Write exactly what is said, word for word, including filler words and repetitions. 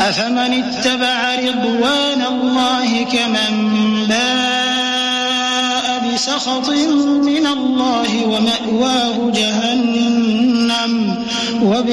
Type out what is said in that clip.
أفمن اتبع رضوان الله كمن باء بسخط من الله ومأواه جهنم